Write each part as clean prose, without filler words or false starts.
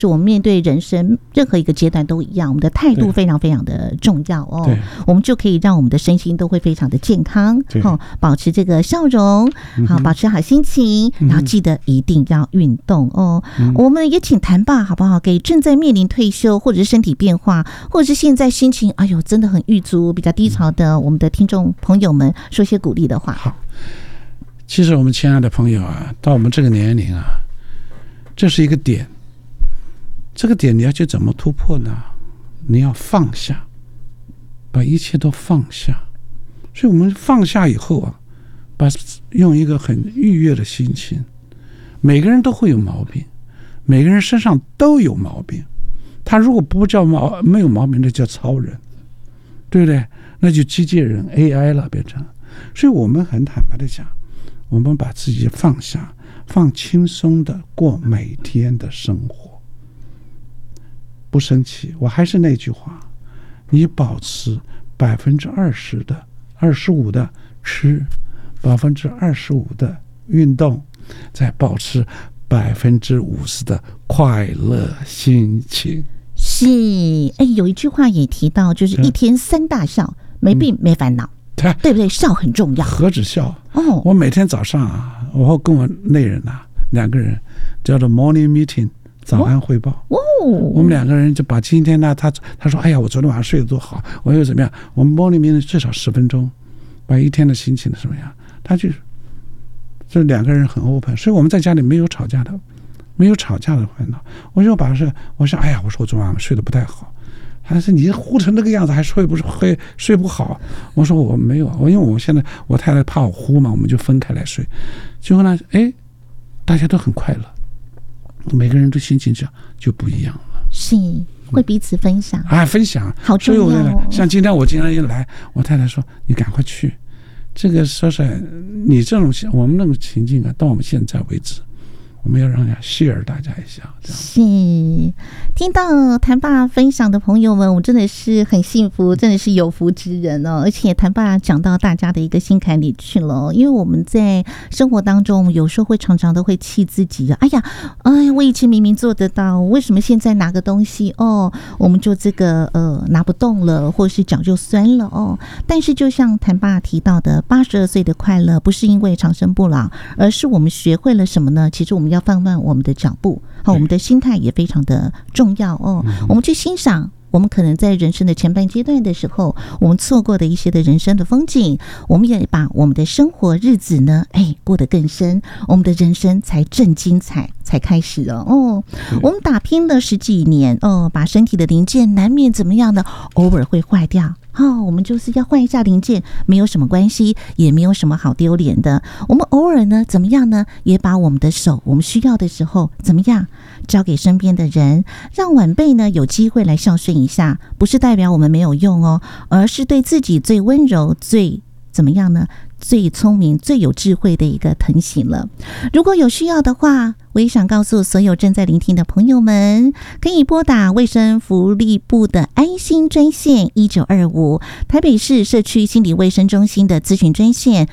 我们面对人生任何一个阶段都一样，我们的态度非常非常的重要哦。我们就可以让我们的身心都会非常的健康，保持这个笑容，好，保持好心情，然后记得一定要运动哦。我们也请谭爸好不好，给正在面临退休或者是身体变化，或者是现在心情哎呦真的很郁卒、比较低潮的我们的听众朋友们说些鼓励的话。 好，其实我们亲爱的朋友啊，到我们这个年龄啊，这是一个点。这个点你要去怎么突破呢？你要放下，把一切都放下。所以我们放下以后啊，用一个很愉悦的心情。每个人都会有毛病，每个人身上都有毛病。他如果不叫没有毛病，那叫超人，对不对？那就机器人 AI 了，变成。所以我们很坦白的讲，我们把自己放下，放轻松的过每天的生活。不生气，我还是那句话，你保持20%的、25%的吃，25%的运动，再保持50%的快乐心情。 是，有一句话也提到，就是一天3大笑，没病没烦恼，对不对？笑很重要。 何止笑哦！我每天早上啊，我会跟我内人啊2个人叫做 morning meeting。早安汇报我们2个人就把今天呢，他说哎呀我昨天晚上睡得多好，我又怎么样，我们 morning meeting 至少10分钟，把一天的心情怎么样，他就这2个人很 open， 所以我们在家里没有吵架的烦恼。我说哎呀，我说我昨晚上睡得不太好，他说你呼成那个样子还睡不好，我说我没有，因为我现在我太太怕我呼嘛，我们就分开来睡。结果呢大家都很快乐，每个人的心情就不一样了， 是会彼此分享分享好重要哦。 像今天我经常一来，我太太说你赶快去，这个说实在，你这种我们那种情境啊，到我们现在为止，我们要让大家 share 大家一下。 是，听到谭爸分享的朋友们，我真的是很幸福，真的是有福之人哦。而且谭爸讲到大家的一个心坎里去了，因为我们在生活当中有时候常常都会气自己，哎呀，我以前明明做得到，为什么现在拿个东西我们就这个拿不动了，或是脚就酸了但是就像谭爸提到的，82岁的快乐不是因为长生不老，而是我们学会了什么呢？其实我们要放慢我们的脚步，我们的心态也非常的重要我们去欣赏我们可能在人生的前半阶段的时候，我们错过的一些的人生的风景，我们也把我们的生活日子呢过得更深，我们的人生才正精彩才开始我们打拼了10几年把身体的零件难免怎么样呢？偶尔会坏掉我们就是要换一下零件，没有什么关系，也没有什么好丢脸的。我们偶尔呢怎么样呢？也把我们的手，我们需要的时候怎么样交给身边的人，让晚辈呢有机会来孝顺一下，不是代表我们没有用而是对自己最温柔、最怎么样呢？最聪明、最有智慧的一个疼惜了。如果有需要的话，我也想告诉所有正在聆听的朋友们，可以拨打卫生福利部的安心专线1925，台北市社区心理卫生中心的咨询专线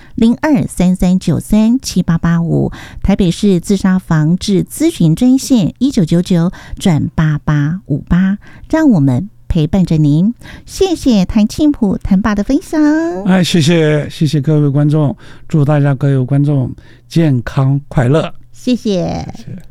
0233937885，台北市自杀防治咨询专线1999-8858，让我们陪伴着您。谢谢谭庆普谭爸的分享。 谢谢各位观众，祝大家各位观众健康快乐。 谢谢。 谢谢。